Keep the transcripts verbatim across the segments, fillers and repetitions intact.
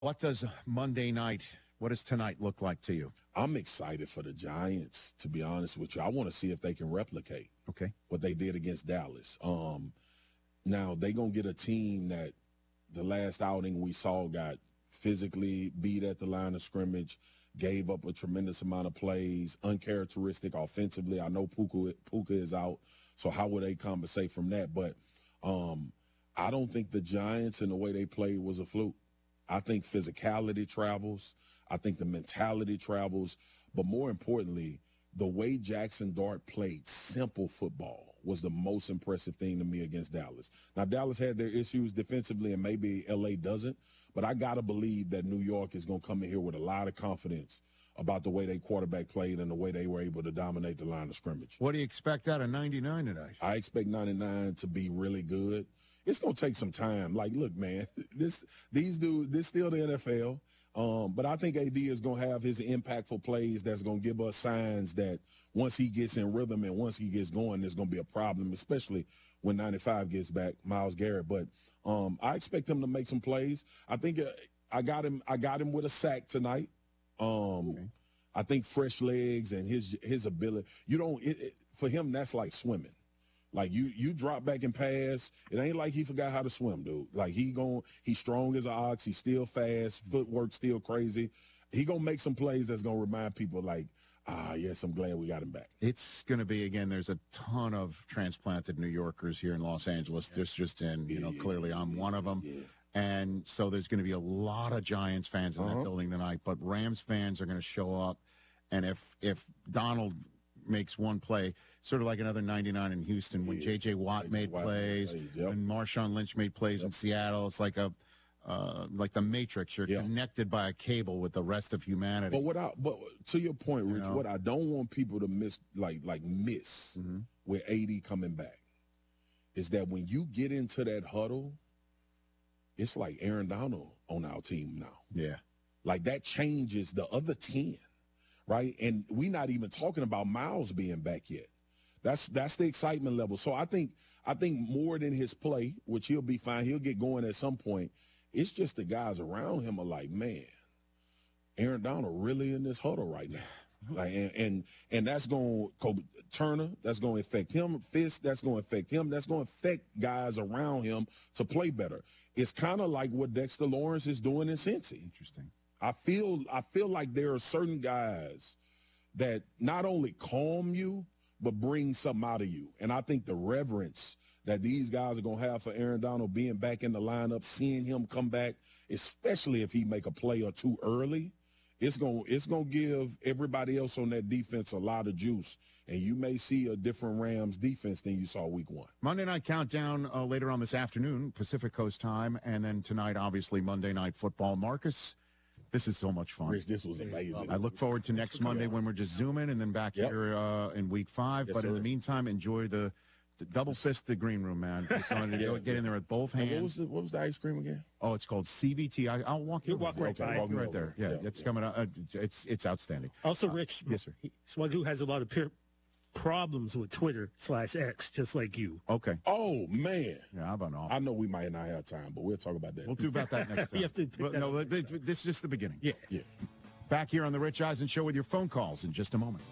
What does Monday night, what does tonight look like to you? I'm excited for the Giants, to be honest with you. I want to see if they can replicate Okay. what they did against Dallas. Um, now, they're going to get a team that the last outing we saw got physically beat at the line of scrimmage, gave up a tremendous amount of plays, uncharacteristic offensively. I know Puka, Puka is out, so how will they compensate from that? But um, I don't think the Giants and the way they played was a fluke. I think physicality travels. I think the mentality travels. But more importantly, the way Jackson Dart played simple football was the most impressive thing to me against Dallas. Now, Dallas had their issues defensively, and maybe L A doesn't. But I got to believe that New York is going to come in here with a lot of confidence about the way they quarterback played and the way they were able to dominate the line of scrimmage. What do you expect out of ninety-nine tonight? I expect ninety-nine to be really good. It's going to take some time. Like, look, man, this these dudes, this still the N F L. Um, but I think A D is going to have his impactful plays that's going to give us signs that once he gets in rhythm and once he gets going, there's going to be a problem, especially when ninety-five gets back, Myles Garrett. But um, I expect him to make some plays. I think uh, I got him. I got him with a sack tonight. Um, okay. I think fresh legs and his his ability. You don't it, it, for him. That's like swimming. Like you, you drop back and pass. It ain't like he forgot how to swim, dude. Like he gon' he's strong as an ox. He's still fast. Footwork still crazy. He gonna make some plays that's gonna remind people like, ah, yes, I'm glad we got him back. It's gonna be again. There's a ton of transplanted New Yorkers here in Los Angeles. Yeah. This just in, you know, yeah, clearly I'm yeah, one of them. Yeah. And so there's going to be a lot of Giants fans in uh-huh. that building tonight. But Rams fans are going to show up, and if if Donald makes one play, sort of like another ninety-nine in Houston when yeah. J J. Watt J J. made Watt plays, made plays yep. when Marshawn Lynch made plays yep. in Seattle. It's like a uh, like the Matrix. You're yeah. connected by a cable with the rest of humanity. But what I, but to your point, Rich, you know? what I don't want people to miss, like like miss mm-hmm. with A D coming back, is that when you get into that huddle, it's like Aaron Donald on our team now. Yeah, like that changes the other ten. Right, and we're not even talking about Myles being back yet. That's that's the excitement level. So I think I think more than his play, which he'll be fine, he'll get going at some point. It's just the guys around him are like, man, Aaron Donald really in this huddle right now. Like, and and, and that's going to Turner. That's going to affect him. Fisk. That's going to affect him. That's going to affect guys around him to play better. It's kind of like what Dexter Lawrence is doing in Cincy. Interesting. I feel I feel like there are certain guys that not only calm you, but bring something out of you. And I think the reverence that these guys are going to have for Aaron Donald being back in the lineup, seeing him come back, especially if he make a play or two early, it's going it's going to give everybody else on that defense a lot of juice. And you may see a different Rams defense than you saw week one. Monday Night Countdown uh, later on this afternoon, Pacific Coast time. And then tonight, obviously, Monday Night Football. Marcus, this is so much fun. Rich, this was amazing. I look forward to next Monday when we're just zooming and then back yep. here uh, in week five. Yes, but sir. In the meantime, enjoy the, the double fist the green room, man. Somebody to yeah, get in there with both hands. What was, the, what was the ice cream again? Oh, it's called C V T. I, I'll walk you. You walk right okay, by. Walk right there. Yeah, yeah it's yeah. coming out. Uh, it's it's outstanding. Also, Rich. Uh, yes, sir. Someone who has a lot of peer problems with Twitter slash X, just like you. Okay. Oh, man. Yeah, how about all? I know we might not have time, but we'll talk about that. We'll do about that next time. You have to well, no, this is just the beginning. Yeah. Yeah. Back here on the Rich Eisen Show with your phone calls in just a moment.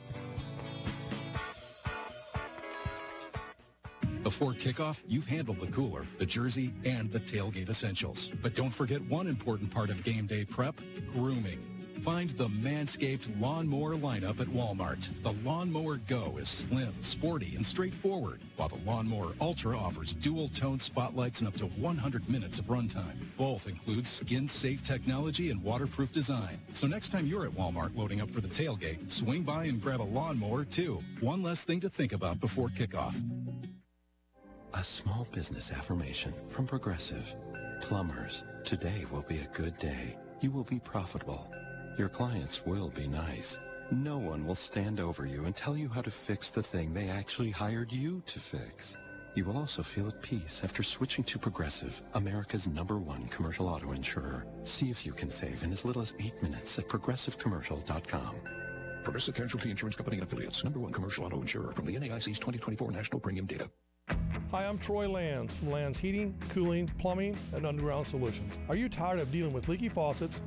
Before kickoff, you've handled the cooler, the jersey, and the tailgate essentials. But don't forget one important part of game day prep, grooming. Find the Manscaped Lawnmower lineup at Walmart. The Lawnmower Go is slim, sporty, and straightforward, while the Lawnmower Ultra offers dual-tone spotlights and up to one hundred minutes of runtime. Both include skin-safe technology and waterproof design. So next time you're at Walmart loading up for the tailgate, swing by and grab a lawnmower, too. One less thing to think about before kickoff. A small business affirmation from Progressive. Plumbers, today will be a good day. You will be profitable. Your clients will be nice. No one will stand over you and tell you how to fix the thing they actually hired you to fix. You will also feel at peace after switching to Progressive, America's number one commercial auto insurer. See if you can save in as little as eight minutes at progressive commercial dot com. Progressive Casualty Insurance Company and Affiliates, number one commercial auto insurer from the N A I C's twenty twenty-four National Premium Data. Hi, I'm Troy Lands from Lands Heating, Cooling, Plumbing, and Underground Solutions. Are you tired of dealing with leaky faucets,